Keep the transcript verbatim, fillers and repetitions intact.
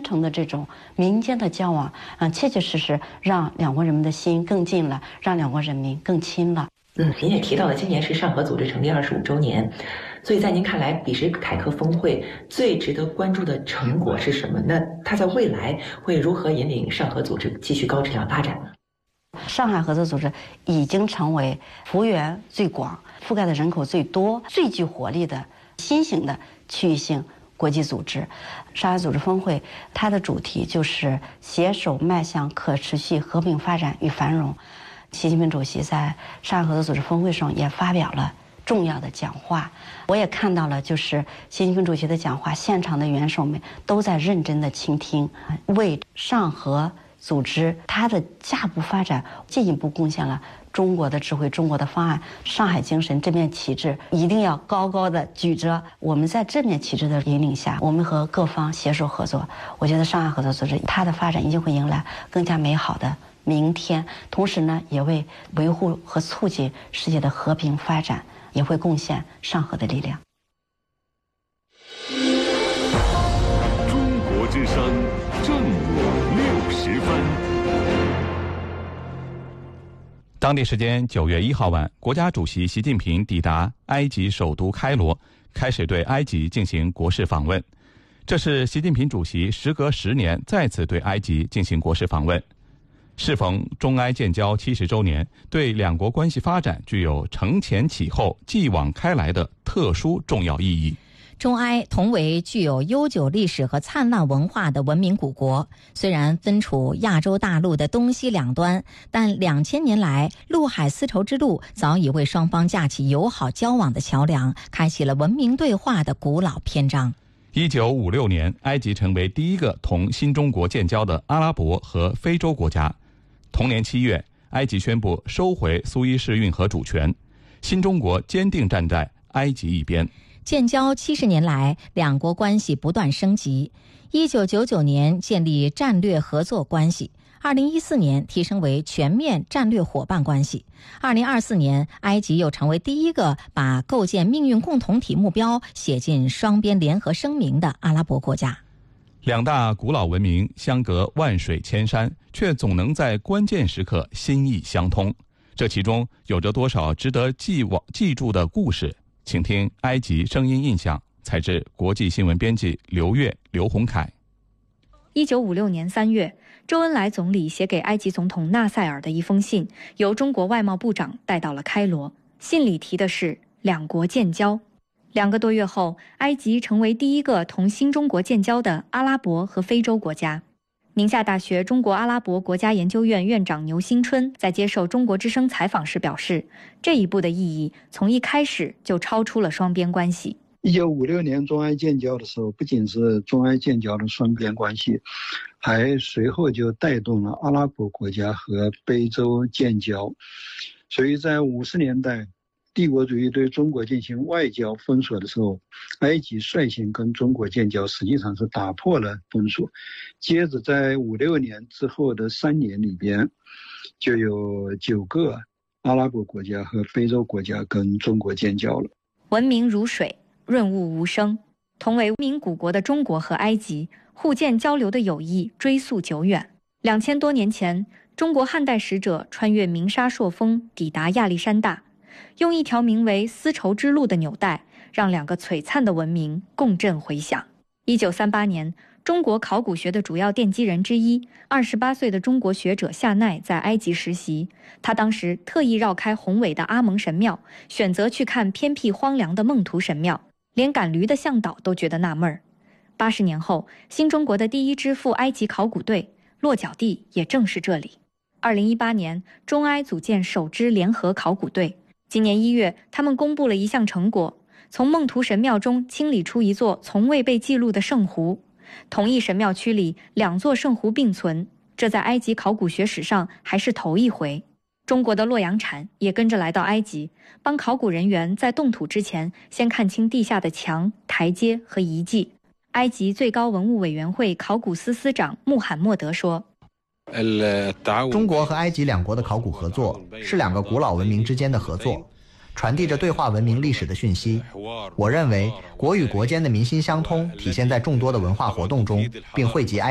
真诚的这种民间的交往，嗯，切切实实让两国人民的心更近了，让两国人民更亲了。 嗯，您也提到了今年是上合组织成立二十五周年，所以在您看来，比什凯克峰会最值得关注的成果是什么？那它在未来会如何引领上合组织继续高质量发展呢？ 上海合作组织已经成为幅员最广、覆盖的人口最多、最具活力的新型的区域性国际组织。上海组织峰会它的主题就是携手迈向可持续和平发展与繁荣。习近平主席在上海合作组织峰会上也发表了重要的讲话，我也看到了，就是习近平主席的讲话，现场的元首们都在认真的倾听，为上合组织它的下步发展进一步贡献了中国的智慧、中国的方案。上海精神这面旗帜一定要高高的举着。我们在这面旗帜的引领下，我们和各方携手合作，我觉得上海合作组织它的发展一定会迎来更加美好的明天。同时呢，也为维护和促进世界的和平发展，也会贡献上合的力量。 中国之声正午六时分。 当地时间九月一号晚，国家主席习近平抵达埃及首都开罗，开始对埃及进行国事访问。这是习近平主席时隔十年再次对埃及进行国事访问。适逢中埃建交七十周年，对两国关系发展具有承前启后、继往开来的特殊重要意义。 中埃同为具有悠久历史和灿烂文化的文明古国，虽然分处亚洲大陆的东西两端，但两千年来陆海丝绸之路早已为双方架起友好交往的桥梁，开启了文明对话的古老篇章。 一九五六年，埃及成为第一个同新中国建交的阿拉伯和非洲国家。同年七月，埃及宣布收回苏伊士运河主权，新中国坚定站在埃及一边。 建交七十年来，两国关系不断升级。一九九九年建立战略合作关系，二零一四年提升为全面战略伙伴关系。二零二四年，埃及又成为第一个把构建命运共同体目标写进双边联合声明的阿拉伯国家。 两大古老文明相隔万水千山，却总能在关键时刻心意相通。这其中有着多少值得记往记住的故事？请听埃及声音印象，采自国际新闻编辑刘越、刘洪凯。 一九五六年三月，周恩来总理写给埃及总统纳赛尔的一封信，由中国外贸部长带到了开罗。信里提的是两国建交。两个多月后，埃及成为第一个同新中国建交的阿拉伯和非洲国家。宁夏大学中国阿拉伯国家研究院院长牛新春在接受中国之声采访时表示，这一步的意义从一开始就超出了双边关系。 一九五六年中埃建交的时候，不仅是中埃建交的双边关系，还随后就带动了阿拉伯国家和非洲建交。所以在五十年代帝国主义对中国进行外交封锁的时候，埃及率先跟中国建交，实际上是打破了封锁。接着在五六年之后的三年里边，就有九个阿拉伯国家和非洲国家跟中国建交了。 文明如水，润物无声。同为文明古国的中国和埃及互鉴交流的友谊追溯久远。两千多年前，中国汉代使者穿越鸣沙朔风，抵达亚历山大，用一条名为丝绸之路的纽带，让两个璀璨的文明共振回响。一九三八年，中国考古学的主要奠基人之一，二十八岁的中国学者夏奈在埃及实习。他当时特意绕开宏伟的阿蒙神庙，选择去看偏僻荒凉的孟图神庙，连赶驴的向导都觉得纳闷儿。八十年后，新中国的第一支赴埃及考古队落脚地也正是这里。二零一八年，中埃组建首支联合考古队。今年一月，他们公布了一项成果，从孟图神庙中清理出一座从未被记录的圣湖。同一神庙区里两座圣湖并存，这在埃及考古学史上还是头一回。中国的洛阳铲也跟着来到埃及，帮考古人员在动土之前先看清地下的墙、台阶和遗迹。埃及最高文物委员会考古司司长穆罕默德说， 中国和埃及两国的考古合作是两个古老文明之间的合作，传递着对话文明历史的讯息。我认为国与国间的民心相通体现在众多的文化活动中，并惠及埃